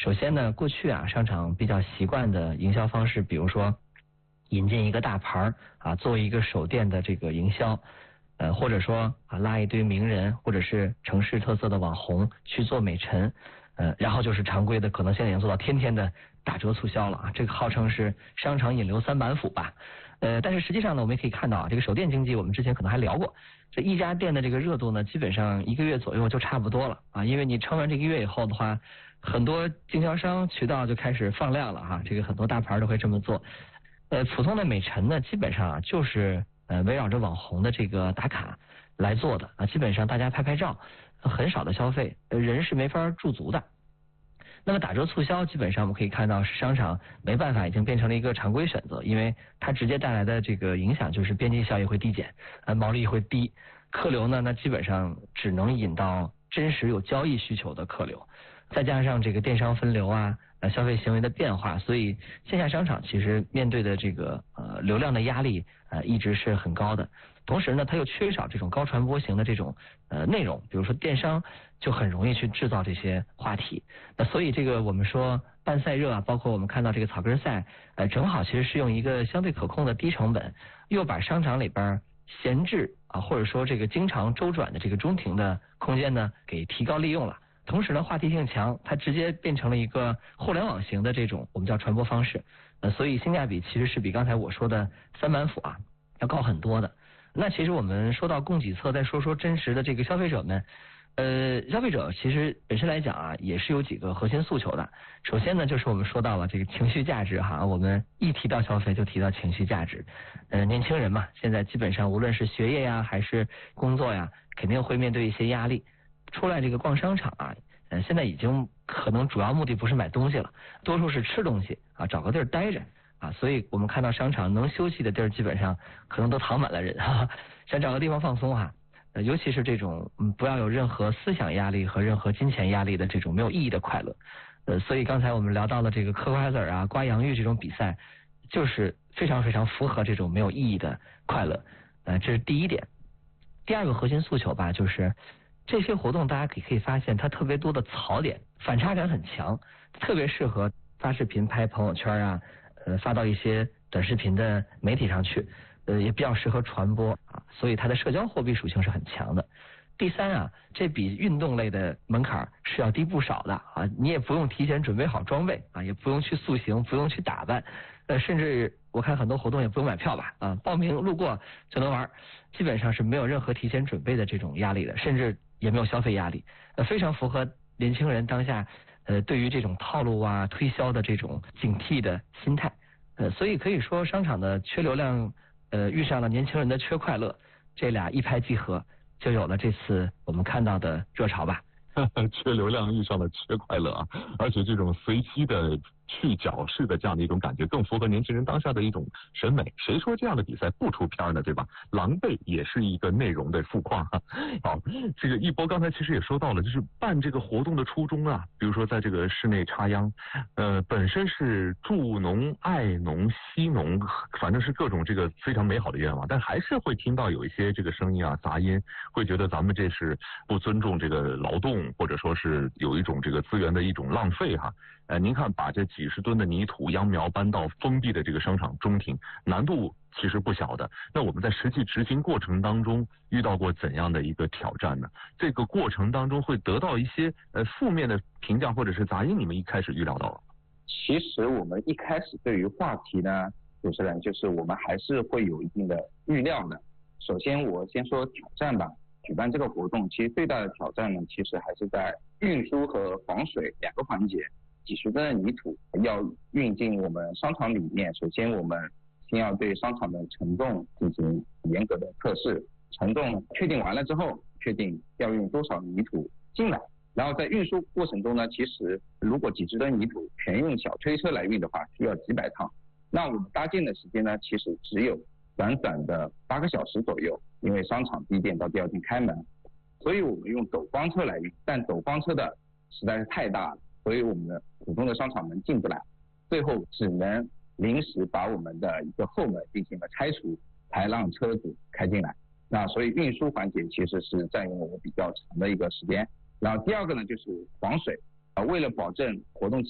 首先呢，过去啊，商场比较习惯的营销方式，比如说引进一个大牌啊，作为一个首店的这个营销，或者说啊拉一堆名人或者是城市特色的网红去做美陈，然后就是常规的，可能现在已经做到天天的打折促销了啊，这个号称是商场引流三板斧吧。但是实际上呢，我们也可以看到啊，这个首店经济我们之前可能还聊过，这一家店的这个热度呢，基本上1个月左右就差不多了啊，因为你撑完这1个月以后的话，很多经销商渠道就开始放量了哈，这个很多大牌都会这么做。普通的美陈呢，基本上啊就是围绕着网红的这个打卡来做的啊，基本上大家拍拍照，很少的消费，人是没法驻足的。那么打折促销基本上我们可以看到是商场没办法已经变成了一个常规选择，因为它直接带来的这个影响就是边际效益会递减，毛利会低，客流呢那基本上只能引到真实有交易需求的客流，再加上这个电商分流啊，消费行为的变化，所以线下商场其实面对的这个流量的压力一直是很高的。同时呢，它又缺少这种高传播型的这种内容，比如说电商就很容易去制造这些话题。那所以这个我们说办赛热啊，包括我们看到这个草根赛，正好其实是用一个相对可控的低成本，又把商场里边闲置啊或者说这个经常周转的这个中庭的空间呢给提高利用了。同时呢，话题性强，它直接变成了一个互联网型的这种我们叫传播方式，所以性价比其实是比刚才我说的三板斧啊要高很多的。那其实我们说到供给侧，再说说真实的这个消费者们，消费者其实本身来讲啊，也是有几个核心诉求的。首先呢，就是我们说到了这个情绪价值哈，我们一提到消费就提到情绪价值。年轻人嘛，现在基本上无论是学业呀还是工作呀，肯定会面对一些压力。出来这个逛商场啊，现在已经可能主要目的不是买东西了，多数是吃东西啊，找个地儿待着。啊，所以我们看到商场能休息的地儿，基本上可能都躺满了人哈，想找个地方放松哈。尤其是这种不要有任何思想压力和任何金钱压力的这种没有意义的快乐。所以刚才我们聊到了这个嗑瓜子儿啊、刮洋芋这种比赛，就是非常非常符合这种没有意义的快乐。这是第一点。第二个核心诉求吧，就是这些活动大家可以发现它特别多的槽点，反差感很强，特别适合发视频、拍朋友圈啊。发到一些短视频的媒体上去，也比较适合传播啊，所以它的社交货币属性是很强的。第三啊，这比运动类的门槛是要低不少的啊，你也不用提前准备好装备啊，也不用去塑形，不用去打扮，甚至我看很多活动也不用买票吧啊，报名路过就能玩，基本上是没有任何提前准备的这种压力的，甚至也没有消费压力，非常符合年轻人当下对于这种套路啊推销的这种警惕的心态，所以可以说商场的缺流量遇上了年轻人的缺快乐，这俩一拍即合，就有了这次我们看到的热潮吧。 缺流量遇上了缺快乐啊，而且这种随机的去角式的这样的一种感觉，更符合年轻人当下的一种审美。谁说这样的比赛不出片呢？对吧？狼狈也是一个内容的富矿哈。好，这个一波刚才其实也说到了，就是办这个活动的初衷啊，比如说在这个室内插秧，本身是助农、爱农、惜农，反正是各种这个非常美好的愿望，但还是会听到有一些这个声音啊、杂音，会觉得咱们这是不尊重这个劳动，或者说是有一种这个资源的一种浪费哈。您看把这几十吨的泥土秧苗搬到封闭的这个商场中庭，难度其实不小的。那我们在实际执行过程当中遇到过怎样的一个挑战呢？这个过程当中会得到一些负面的评价或者是杂音，你们一开始预料到了？ 其实我们一开始对于话题呢，主持人就是我们还是会有一定的预料的。首先我先说挑战吧，举办这个活动其实最大的挑战呢，其实还是在运输和防水两个环节。几十吨的泥土要运进我们商场里面，首先我们先要对商场的承重进行严格的测试，承重确定完了之后，确定要运多少泥土进来，然后在运输过程中呢，其实如果几十吨泥土全用小推车来运的话，需要几百趟，那我们搭建的时间呢，其实只有短短的8个小时左右，因为商场第一天到第二天开门，所以我们用斗光车来运，但斗光车的实在是太大了，所以我们的普通的商场门进不来，最后只能临时把我们的一个后门进行了拆除，才让车子开进来。那所以运输环节其实是占用了我比较长的一个时间。然后第二个呢，就是防水，为了保证活动期